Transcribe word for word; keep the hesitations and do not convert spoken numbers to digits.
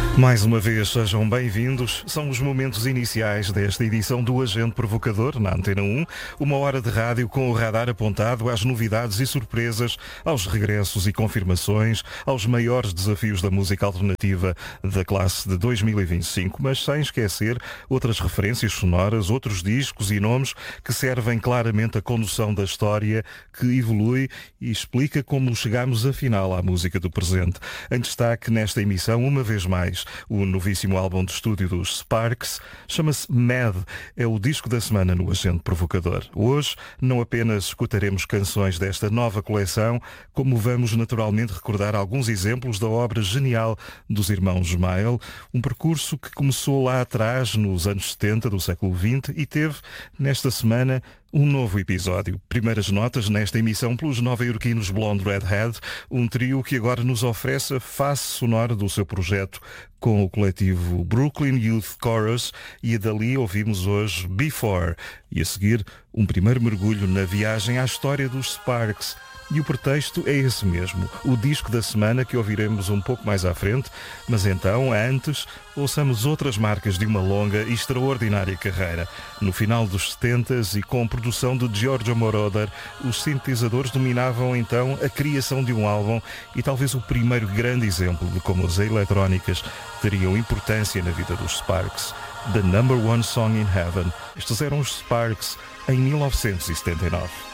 Mais uma vez, sejam bem-vindos. São os momentos iniciais desta edição do Agente Provocador, na Antena um. Uma hora de rádio com o radar apontado às novidades e surpresas, aos regressos e confirmações, aos maiores desafios da música alternativa da classe de dois mil e vinte e cinco, mas sem esquecer outras referências sonoras, outros discos e nomes que servem claramente a condução da história que evolui e explica como chegamos afinal à música do presente. Em destaque nesta emissão, uma vez mais, o novíssimo álbum de estúdio dos Sparks, chama-se Mad, é o disco da semana no Agente Provocador. Hoje não apenas escutaremos canções desta nova coleção, como vamos naturalmente recordar alguns exemplos da obra genial dos irmãos Smile, um percurso que começou lá atrás, nos anos setenta do século vinte, e teve, nesta semana, um novo episódio. Primeiras notas nesta emissão pelos nova-iorquinos Blonde Redhead, um trio que agora nos oferece a face sonora do seu projeto com o coletivo Brooklyn Youth Chorus, e dali ouvimos hoje Before, e a seguir um primeiro mergulho na viagem à história dos Sparks. E o pretexto é esse mesmo, o disco da semana que ouviremos um pouco mais à frente, mas então, antes, ouçamos outras marcas de uma longa e extraordinária carreira. No final dos setentas e com produção de Giorgio Moroder, os sintetizadores dominavam então a criação de um álbum e talvez o primeiro grande exemplo de como as eletrónicas teriam importância na vida dos Sparks. The Number One Song in Heaven. Estes eram os Sparks em mil novecentos e setenta e nove.